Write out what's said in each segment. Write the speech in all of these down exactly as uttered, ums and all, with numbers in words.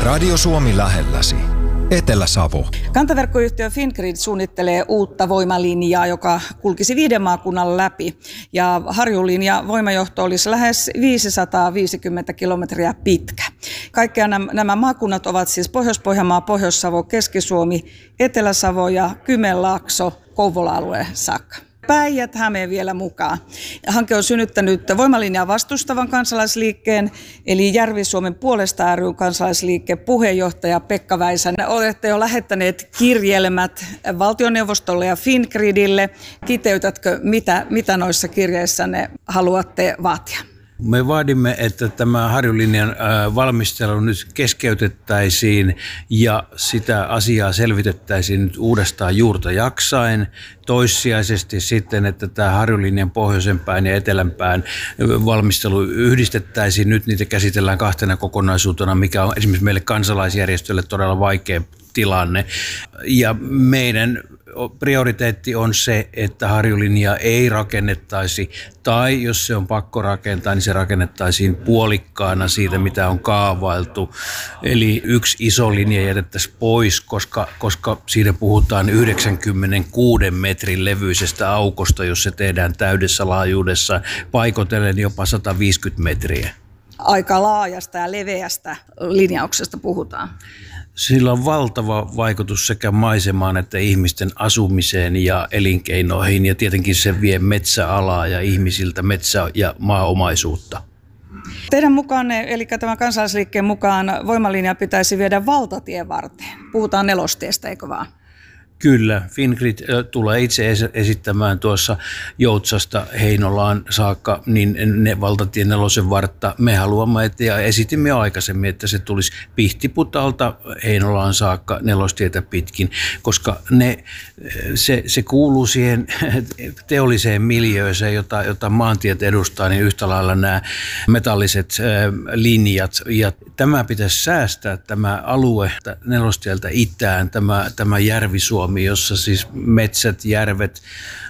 Radio Suomi lähelläsi. Etelä-Savo. Kantaverkkoyhtiö Fingrid suunnittelee uutta voimalinjaa, joka kulkisi viiden maakunnan läpi. Ja Harjulinja voimajohto olisi lähes viisisataaviisikymmentä kilometriä pitkä. Kaikkia nämä maakunnat ovat siis Pohjois-Pohjanmaa, Pohjois-Savo, Keski-Suomi, Etelä-Savo ja Kymenlaakso Kouvola-alueen saakka. Päijät-Häme vielä mukaan. Hanke on synnyttänyt voimalinjaa vastustavan kansalaisliikkeen, eli Järvi-Suomen puolesta ry kansalaisliikkeen puheenjohtaja Pekka Väisänen. Olette jo lähettäneet kirjelmät valtioneuvostolle ja Fingridille. Kiteytätkö, mitä, mitä noissa kirjeissänne haluatte vaatia? Me vaadimme, että tämä Harjulinjan valmistelu nyt keskeytettäisiin ja sitä asiaa selvitettäisiin nyt uudestaan juurta jaksain. Toissijaisesti sitten, että tämä Harjulinjan pohjoisenpään ja etelänpään valmistelu yhdistettäisiin. Nyt niitä käsitellään kahtena kokonaisuutena, mikä on esimerkiksi meille kansalaisjärjestöille todella vaikea tilanne. Ja meidän prioriteetti on se, että Harjulinjaa ei rakennettaisi, tai jos se on pakko rakentaa, niin se rakennettaisiin puolikkaana siitä, mitä on kaavailtu. Eli yksi iso linja jätettäisiin pois, koska, koska siitä puhutaan yhdeksänkymmentäkuuden metrin levyisestä aukosta, jos se tehdään täydessä laajuudessa, paikotellen jopa sata viisikymmentä metriä. Aika laajasta ja leveästä linjauksesta puhutaan. Sillä on valtava vaikutus sekä maisemaan että ihmisten asumiseen ja elinkeinoihin, ja tietenkin se vie metsäalaa ja ihmisiltä metsä- ja maaomaisuutta. Teidän mukaan, eli tämän kansalaisliikkeen mukaan, voimalinja pitäisi viedä valtatien varteen. Puhutaan nelostiestä, eikö vaan? Kyllä, Fingrid tulee itse esittämään tuossa Joutsasta Heinolaan saakka niin ne valtatien nelosen vartta. Me haluamme, että, ja esitimme jo aikaisemmin, että se tulisi Pihtiputalta Heinolaan saakka nelostietä pitkin, koska ne, se, se kuuluu siihen teolliseen miljööseen, jota, jota maantiet edustaa, niin yhtä lailla nämä metalliset linjat. Ja tämä pitäisi säästää, tämä alue nelostieltä itään, tämä, tämä Järvi-Suomi, jossa siis metsät, järvet,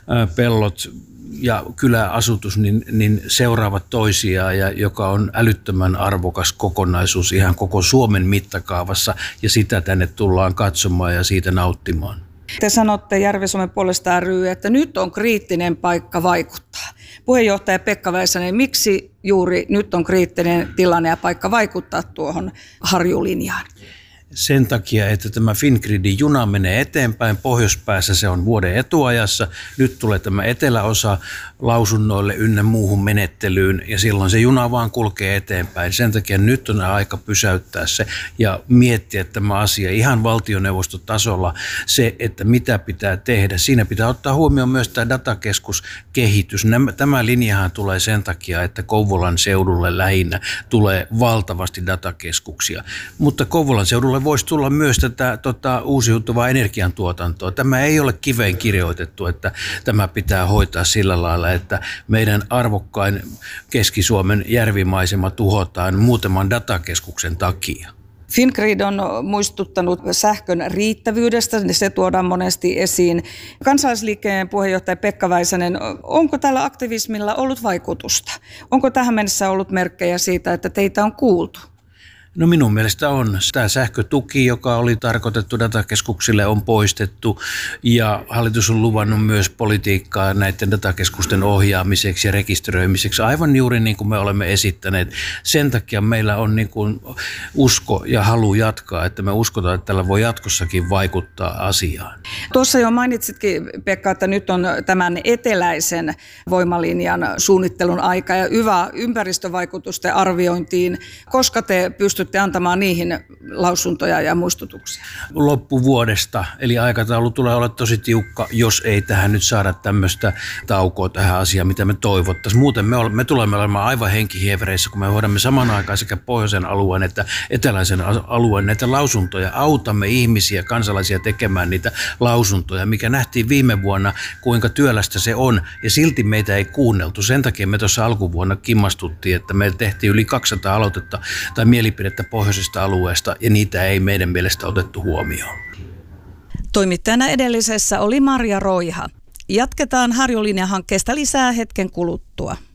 pellot ja kyläasutus niin, niin seuraavat toisiaan, ja joka on älyttömän arvokas kokonaisuus ihan koko Suomen mittakaavassa, ja sitä tänne tullaan katsomaan ja siitä nauttimaan. Te sanotte Järvi-Suomen puolesta ry, että nyt on kriittinen paikka vaikuttaa. Puheenjohtaja Pekka Väisänen, miksi juuri nyt on kriittinen tilanne ja paikka vaikuttaa tuohon Harjulinjaan? Sen takia, että tämä Fingridin juna menee eteenpäin. Pohjoispäässä se on vuoden etuajassa. Nyt tulee tämä eteläosa lausunnoille ynnä muuhun menettelyyn, ja silloin se juna vaan kulkee eteenpäin. Sen takia nyt on aika pysäyttää se ja miettiä tämä asia ihan valtioneuvostotasolla, se, että mitä pitää tehdä. Siinä pitää ottaa huomioon myös tämä datakeskuskehitys. Tämä linjahan tulee sen takia, että Kouvolan seudulle lähinnä tulee valtavasti datakeskuksia, mutta Kouvolan seudulle voisi tulla myös tätä tota, uusiutuvaa energiantuotantoa. Tämä ei ole kiveen kirjoitettu, että tämä pitää hoitaa sillä lailla, että meidän arvokkain Keski-Suomen järvimaisema tuhotaan muutaman datakeskuksen takia. Fingrid on muistuttanut sähkön riittävyydestä, niin se tuodaan monesti esiin. Kansalaisliikkeen puheenjohtaja Pekka Väisänen, onko tällä aktivismilla ollut vaikutusta? Onko tähän mennessä ollut merkkejä siitä, että teitä on kuultu? No minun mielestä on. Tämä sähkötuki, joka oli tarkoitettu datakeskuksille, on poistettu, ja hallitus on luvannut myös politiikkaa näiden datakeskusten ohjaamiseksi ja rekisteröimiseksi, aivan juuri niin kuin me olemme esittäneet. Sen takia meillä on niin kuin usko ja halu jatkaa, että me uskotaan, että tällä voi jatkossakin vaikuttaa asiaan. Tuossa jo mainitsitkin, Pekka, että nyt on tämän eteläisen voimalinjan suunnittelun aika ja hyvä ympäristövaikutusten arviointiin, koska te pystytte pystytte antamaan niihin lausuntoja ja muistutuksia? Loppuvuodesta, eli aikataulu tulee olla tosi tiukka, jos ei tähän nyt saada tämmöistä taukoa tähän asiaan, mitä me toivottaisiin. Muuten me, olemme, me tulemme olemaan aivan henkihievereissä, kun me hoidamme saman aikaan sekä pohjoisen alueen että eteläisen alueen näitä lausuntoja. Autamme ihmisiä, kansalaisia tekemään niitä lausuntoja, mikä nähtiin viime vuonna, kuinka työlästä se on, ja silti meitä ei kuunneltu. Sen takia me tuossa alkuvuonna kimmastuttiin, että me tehtiin yli kaksisataa aloitetta tai mielipidettä pohjoisesta alueesta, ja niitä ei meidän mielestä otettu huomioon. Toimittajana edellisessä oli Marja Roiha. Jatketaan Harjulinja-hankkeesta lisää hetken kuluttua.